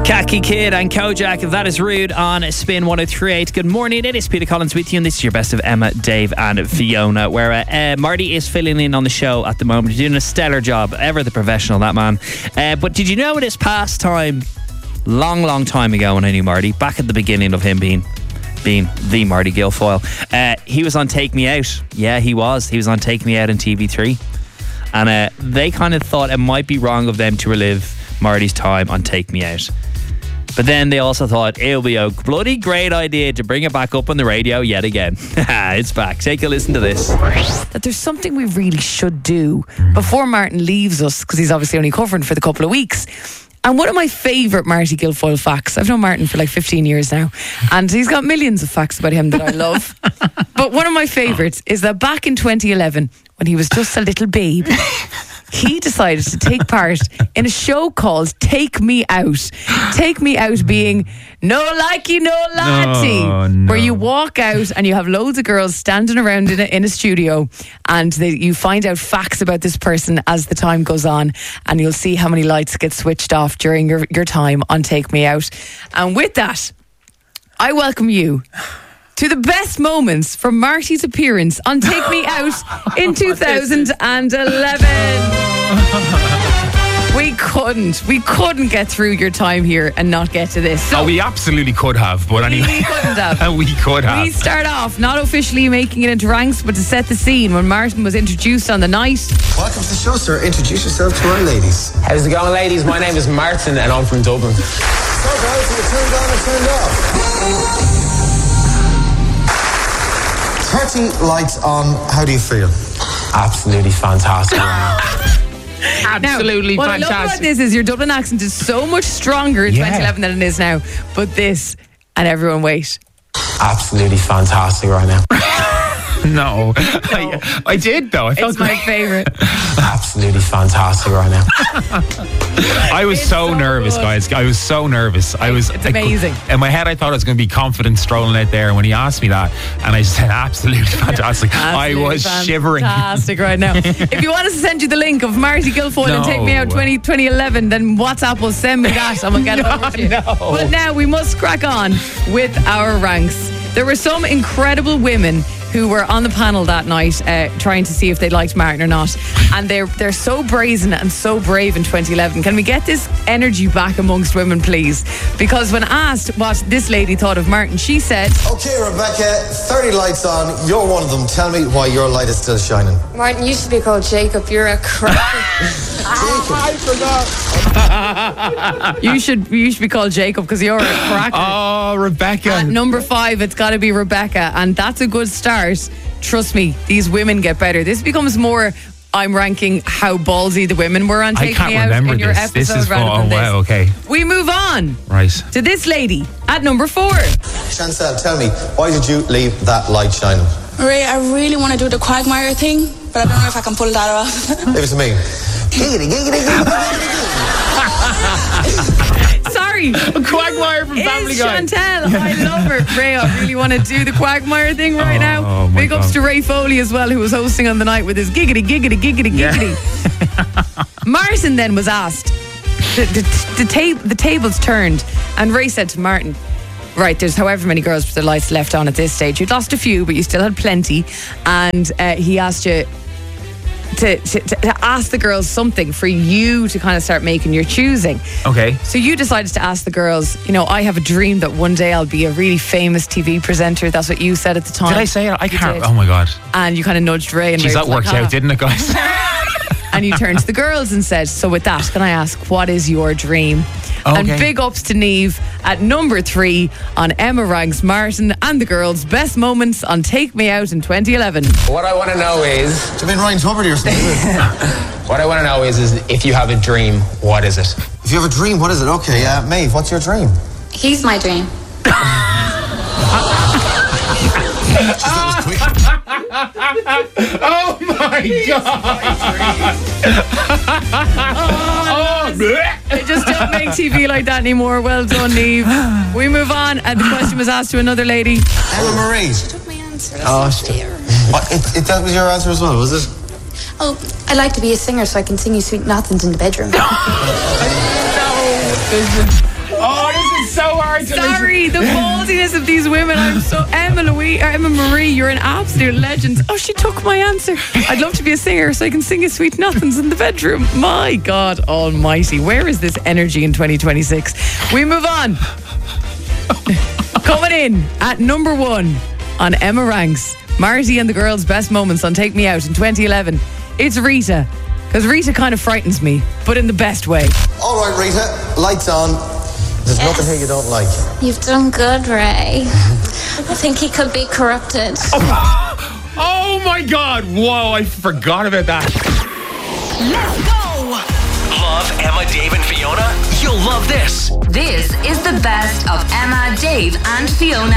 Khaki Kid and Kojak, that is Rude on Spin 103.8. Good morning, it is Peter Collins with you, and this is your best of Emma, Dave and Fiona, where Marty is filling in on the show at the moment. He's doing a stellar job, ever the professional, that man. But did you know in his past time, long time ago when I knew Marty, back at the beginning of him being the Marty Guilfoyle, he was on Take Me Out. Yeah, he was on Take Me Out on TV3, and they kind of thought it might be wrong of them to relive Marty's time on Take Me Out. But then they also thought it'll be a bloody great idea to bring it back up on the radio yet again. It's back. Take a listen to this. That there's something we really should do before Martin leaves us, because he's obviously only covering for the couple of weeks. And one of my favourite Marty Guilfoyle facts, I've known Martin for like 15 years now, and he's got millions of facts about him that I love. But one of my favourites is that back in 2011, when he was just a little babe, he decided to take part in a show called Take Me Out. Take Me Out being no likey, no laddie, where you walk out and you have loads of girls standing around in a studio, and you find out facts about this person as the time goes on, and you'll see how many lights get switched off during your time on Take Me Out. And with that, I welcome you to the best moments from Marty's appearance on Take Me Out in 2011. We couldn't get through your time here and not get to this. So we absolutely could have, but anyway. We couldn't have. We could have. We start off, not officially making it into ranks, but to set the scene when Martin was introduced on the night. Welcome to the show, sir. Introduce yourself to our ladies. How's it going, ladies? My name is Martin and I'm from Dublin. So guys, you turned on or turned off? 30 lights on, how do you feel? Absolutely fantastic. Absolutely now, what fantastic. I love about this is your Dublin accent is so much stronger in 2011 than it is now. But this, and everyone wait. Absolutely fantastic right now. No. I did though. I felt it's my favourite. Absolutely fantastic right now. I was so nervous, guys. I was so nervous. It's amazing. In my head, I thought I was going to be confident strolling out there. And when he asked me that, and I said, absolutely fantastic. I was shivering. Fantastic right now. If you want us to send you the link of Marty Guilfoyle and Take Me Out 2011, then WhatsApp will send me that and we'll get it over to you. No. But now we must crack on with our ranks. There were some incredible women who were on the panel that night trying to see if they liked Martin or not, and they're so brazen and so brave in 2011. Can we get this energy back amongst women, please? Because when asked what this lady thought of Martin, she said, Okay, Rebecca, 30 lights on, you're one of them. Tell me why your light is still shining. Martin, you should be called Jacob. You're a cracker. I forgot. you should be called Jacob because you're a cracker. Oh, Rebecca. At number 5, it's got to be Rebecca, and that's a good start. Trust me, these women get better. This becomes more, I'm ranking how ballsy the women were on Take Me Out in your episode. This is rather than this. wow, okay. We move on to this lady at number 4. Chancel, tell me, why did you leave that light shining? Ray, I really want to do the Quagmire thing, but I don't know if I can pull that off. Leave it to me. Sorry. A Quagmire from Family Guy. Chantel, I love her. Ray, I really want to do the Quagmire thing right now. Big ups to Ray Foley as well, who was hosting on the night with his giggity. Martin then was asked, the tables turned, and Ray said to Martin, right, there's however many girls with their lights left on at this stage. You'd lost a few, but you still had plenty. And he asked you to ask the girls something for you to kind of start making your choosing. Okay. So you decided to ask the girls, I have a dream that one day I'll be a really famous TV presenter. That's what you said at the time. Did I say it? I can't. Did. Oh my God. And you kind of nudged Ray. And Jeez, that worked out, didn't it, guys? And you turned to the girls and said, so with that, can I ask, what is your dream? Okay. And big ups to Niamh at number 3 on Emma Ranks Martin and the girls' best moments on Take Me Out in 2011. What I want to know is... Do you mean Ryan Tuberty or something? What I want to know is if you have a dream, what is it? If you have a dream, what is it? Okay, Maeve, what's your dream? He's my dream. Oh my God. They just don't make TV like that anymore. Well done, Niamh. We move on, and the question was asked to another lady. Emma Marie. She took my answer. That was your answer as well, was it? Oh, I like to be a singer so I can sing you sweet nothings in the bedroom. Oh, Sorry, the baldiness of these women. I'm so Emma Marie, you're an absolute legend. Oh, she took my answer. I'd love to be a singer so I can sing his sweet nothings in the bedroom. My God almighty, where is this energy in 2026? We move on. Coming in at number 1 on Emma Ranks, Marty and the Girls' best moments on Take Me Out in 2011. It's Rita. Because Rita kind of frightens me, but in the best way. All right, Rita, lights on. There's nothing here you don't like. You've done good, Ray. I think he could be corrupted. Oh my God. Whoa, I forgot about that. Let's go. Love Emma, Dave and Fiona? You'll love this. This is the best of Emma, Dave and Fiona.